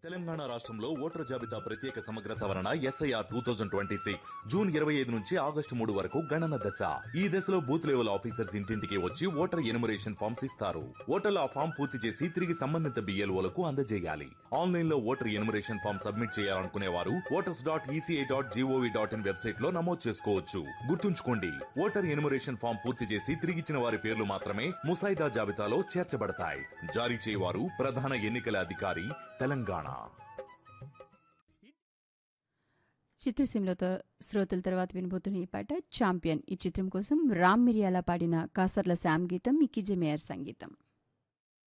తెలంగాణ రాష్ట్రంలో ఓటర్ జాబితా ప్రత్యేక సమగ్ర సవరణ SIR 2026 జూన్ 25 నుంచి ఆగస్టు 3 వరకు గణన దశ. ఈ దశలో బూత్ లెవెల్ ఆఫీసర్స్ ఇంటింటికి వచ్చి ఓటర్ ఎనుమరేషన్ ఫామ్స్ ఇస్తారు. ఓటర్లు ఆ ఫామ్ పూర్తి చేసి తిరిగి సంబంధిత BLOలకు అందజేయాలి. ఆన్లైన్ లో ఓటర్ ఎనుమరేషన్ ఫామ్ సబ్మిట్ చేయాలనుకునే వారు voters.eci.gov.in వెబ్సైట్ లో నమోదు చేసుకోవచ్చు. గుర్తుంచుకోండి, ఓటర్ ఎనుమరేషన్ ఫామ్ పూర్తి చేసి తిరిగిచ్చిన వారి పేర్లు మాత్రమే ముసాయిదా జాబితాలో చేర్చబడతాయి. జారీ చేయవారు ప్రధాన ఎన్నికల అధికారి, తెలంగాణ. చిత్రసీమలో శ్రోతల తర్వాత వినబోతున్న ఈ పాట ఛాంపియన్. ఈ చిత్రం కోసం రామ్ మిరియాల పాడిన కాసర్ల శామ్ గీతం, మిక్కీ జే మేయర్ సంగీతం.